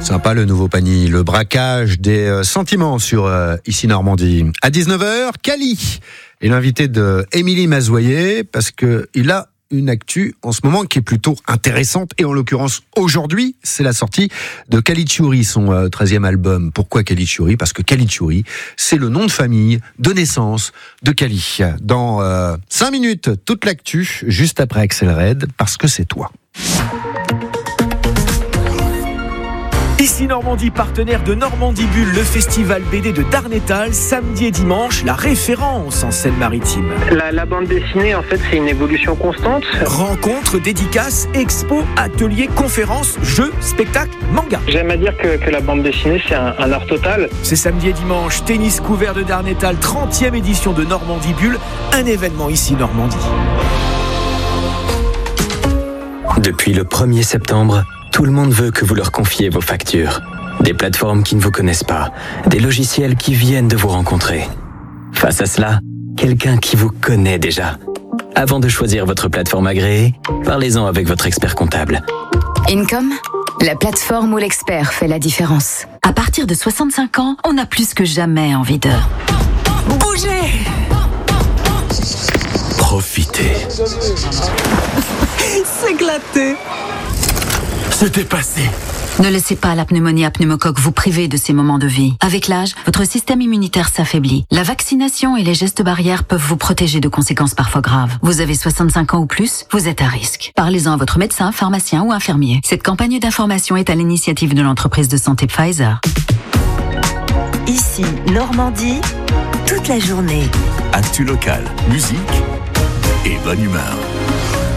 Sympa le nouveau Pagny, le braquage des sentiments sur Ici Normandie. À 19h, Cali est l'invité de Émilie Mazoyer parce qu'il a une actu en ce moment qui est plutôt intéressante et en l'occurrence aujourd'hui, c'est la sortie de Kalitchouri, son 13e album. Pourquoi Kalitchouri ? Parce que Kalitchouri, c'est le nom de famille, de naissance de Kali. Dans 5 minutes, toute l'actu, juste après Axel Red, parce que c'est toi. Ici Normandie, partenaire de Normandie Bulle, le festival BD de Darnétal, samedi et dimanche, la référence en Seine-Maritime. La bande dessinée, en fait, c'est une évolution constante. Rencontres, dédicaces, expos, ateliers, conférences, jeux, spectacles, mangas. J'aime à dire que la bande dessinée, c'est un art total. C'est samedi et dimanche, tennis couvert de Darnétal, 30e édition de Normandie Bulle, un événement ici Normandie. Depuis le 1er septembre, tout le monde veut que vous leur confiez vos factures. Des plateformes qui ne vous connaissent pas, des logiciels qui viennent de vous rencontrer. Face à cela, quelqu'un qui vous connaît déjà. Avant de choisir votre plateforme agréée, parlez-en avec votre expert comptable. Income, la plateforme où l'expert fait la différence. À partir de 65 ans, on a plus que jamais envie de bouger. Profitez. S'éclater. Se dépasser. Ne laissez pas la pneumonie à pneumocoque vous priver de ces moments de vie. Avec l'âge, votre système immunitaire s'affaiblit. La vaccination et les gestes barrières peuvent vous protéger de conséquences parfois graves. Vous avez 65 ans ou plus, vous êtes à risque. Parlez-en à votre médecin, pharmacien ou infirmier. Cette campagne d'information est à l'initiative de l'entreprise de santé Pfizer. Ici, Normandie, toute la journée. Actu locale, musique et bonne humeur.